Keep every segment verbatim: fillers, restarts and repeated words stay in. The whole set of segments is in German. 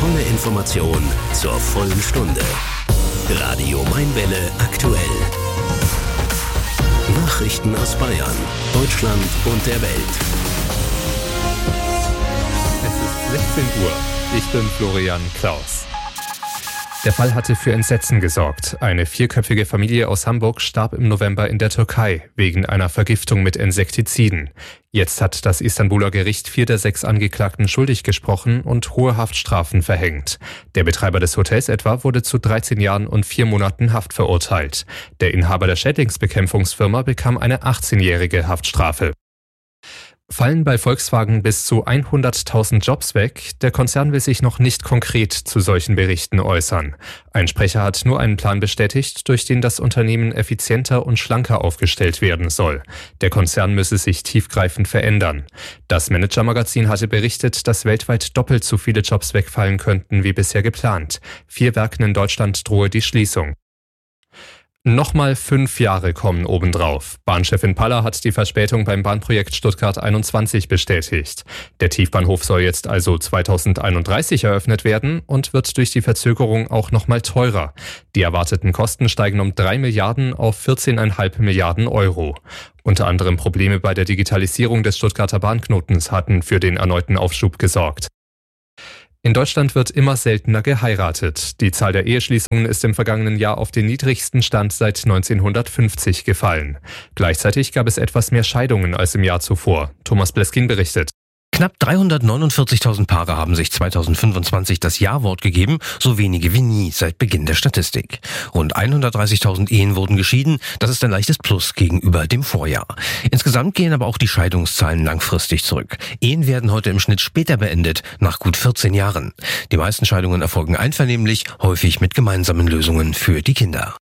Volle Information zur vollen Stunde. Radio Mainwelle aktuell. Nachrichten aus Bayern, Deutschland und der Welt. Es ist sechzehn Uhr. Ich bin Florian Klaus. Der Fall hatte für Entsetzen gesorgt. Eine vierköpfige Familie aus Hamburg starb im November in der Türkei wegen einer Vergiftung mit Insektiziden. Jetzt hat das Istanbuler Gericht vier der sechs Angeklagten schuldig gesprochen und hohe Haftstrafen verhängt. Der Betreiber des Hotels etwa wurde zu dreizehn Jahren und vier Monaten Haft verurteilt. Der Inhaber der Schädlingsbekämpfungsfirma bekam eine achtzehnjährige Haftstrafe. Fallen bei Volkswagen bis zu hunderttausend Jobs weg? Der Konzern will sich noch nicht konkret zu solchen Berichten äußern. Ein Sprecher hat nur einen Plan bestätigt, durch den das Unternehmen effizienter und schlanker aufgestellt werden soll. Der Konzern müsse sich tiefgreifend verändern. Das Manager-Magazin hatte berichtet, dass weltweit doppelt so viele Jobs wegfallen könnten wie bisher geplant. Vier Werken in Deutschland drohe die Schließung. Nochmal fünf Jahre kommen obendrauf. Bahnchefin Paller hat die Verspätung beim Bahnprojekt Stuttgart einundzwanzig bestätigt. Der Tiefbahnhof soll jetzt also zweitausendeinunddreißig eröffnet werden und wird durch die Verzögerung auch nochmal teurer. Die erwarteten Kosten steigen um drei Milliarden auf vierzehn Komma fünf Milliarden Euro. Unter anderem Probleme bei der Digitalisierung des Stuttgarter Bahnknotens hatten für den erneuten Aufschub gesorgt. In Deutschland wird immer seltener geheiratet. Die Zahl der Eheschließungen ist im vergangenen Jahr auf den niedrigsten Stand seit neunzehnhundertfünfzig gefallen. Gleichzeitig gab es etwas mehr Scheidungen als im Jahr zuvor. Thomas Bleskin berichtet. Knapp dreihundertneunundvierzigtausend Paare haben sich zweitausendfünfundzwanzig das Ja-Wort gegeben, so wenige wie nie seit Beginn der Statistik. Rund hundertdreißigtausend Ehen wurden geschieden, das ist ein leichtes Plus gegenüber dem Vorjahr. Insgesamt gehen aber auch die Scheidungszahlen langfristig zurück. Ehen werden heute im Schnitt später beendet, nach gut vierzehn Jahren. Die meisten Scheidungen erfolgen einvernehmlich, häufig mit gemeinsamen Lösungen für die Kinder.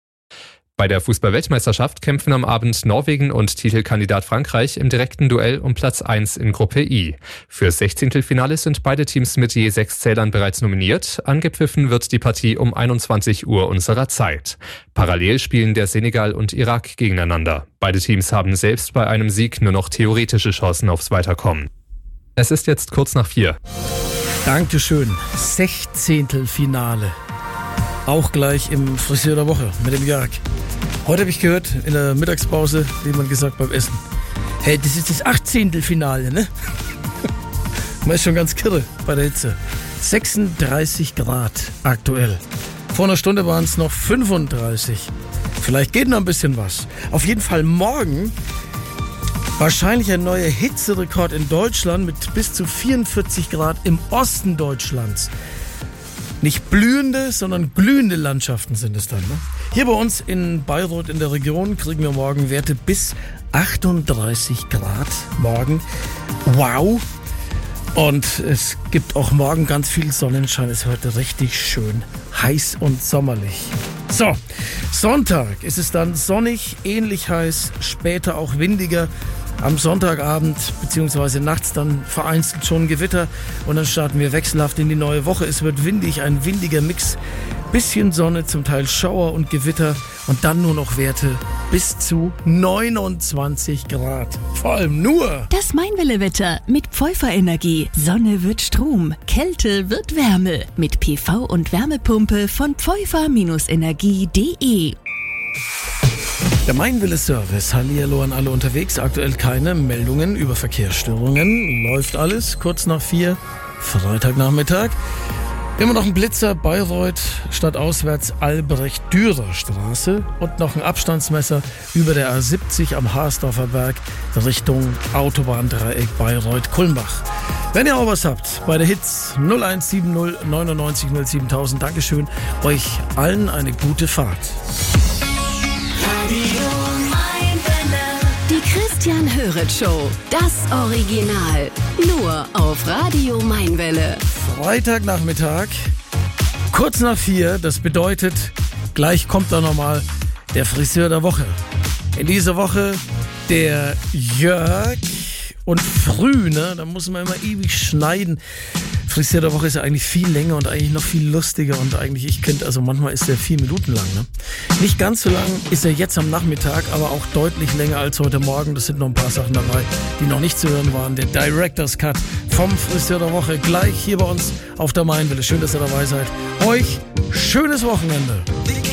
Bei der Fußball-Weltmeisterschaft kämpfen am Abend Norwegen und Titelkandidat Frankreich im direkten Duell um Platz eins in Gruppe I. Fürs Sechzehntelfinale sind beide Teams mit je sechs Zählern bereits nominiert. Angepfiffen wird die Partie um einundzwanzig Uhr unserer Zeit. Parallel spielen der Senegal und Irak gegeneinander. Beide Teams haben selbst bei einem Sieg nur noch theoretische Chancen aufs Weiterkommen. Es ist jetzt kurz nach vier. Dankeschön. Sechzehntelfinale. Auch gleich im Friseur der Woche mit dem Jörg. Heute habe ich gehört, in der Mittagspause, wie man gesagt beim Essen, hey, das ist das achtzehntelfinale, ne? Man ist schon ganz kirre bei der Hitze. sechsunddreißig Grad aktuell. Vor einer Stunde waren es noch fünfunddreißig. Vielleicht geht noch ein bisschen was. Auf jeden Fall morgen wahrscheinlich ein neuer Hitzerekord in Deutschland mit bis zu vierundvierzig Grad im Osten Deutschlands. Nicht blühende, sondern glühende Landschaften sind es dann. Ne? Hier bei uns in Bayreuth in der Region kriegen wir morgen Werte bis achtunddreißig Grad morgen. Wow! Und es gibt auch morgen ganz viel Sonnenschein. Es wird heute richtig schön heiß und sommerlich. So, Sonntag ist es dann sonnig, ähnlich heiß, später auch windiger. Am Sonntagabend bzw. nachts dann vereinzelt schon Gewitter und dann starten wir wechselhaft in die neue Woche. Es wird windig, ein windiger Mix, bisschen Sonne, zum Teil Schauer und Gewitter und dann nur noch Werte bis zu neunundzwanzig Grad. Vor allem nur das Mainwelle-Wetter mit Pfeuffer-Energie. Sonne wird Strom, Kälte wird Wärme. Mit P V und Wärmepumpe von pfeuffer Energie punkt de. Der Mainwelle-Service. Hallihallo an alle unterwegs. Aktuell keine Meldungen über Verkehrsstörungen. Läuft alles. Kurz nach vier, Freitagnachmittag. Immer noch ein Blitzer, Bayreuth, stadtauswärts Albrecht-Dürer-Straße und noch ein Abstandsmesser über der A siebzig am Haasdorfer Berg Richtung Autobahndreieck Bayreuth-Kulmbach. Wenn ihr auch was habt bei der Hitz null eins sieben null neunundneunzig null siebentausend. Dankeschön. Euch allen eine gute Fahrt. Die Christian Höret Show, das Original, nur auf Radio Mainwelle. Freitagnachmittag, kurz nach vier, das bedeutet, gleich kommt da nochmal der Friseur der Woche. In dieser Woche der Jörg und früh, ne, da muss man immer ewig schneiden. Friseur der Woche ist ja eigentlich viel länger und eigentlich noch viel lustiger und eigentlich, ich könnte, also manchmal ist der vier Minuten lang, ne? Nicht ganz so lang ist er jetzt am Nachmittag, aber auch deutlich länger als heute Morgen. Das sind noch ein paar Sachen dabei, die noch nicht zu hören waren. Der Director's Cut vom Friseur der Woche gleich hier bei uns auf der Mainwelle. Schön, dass ihr dabei seid. Euch schönes Wochenende.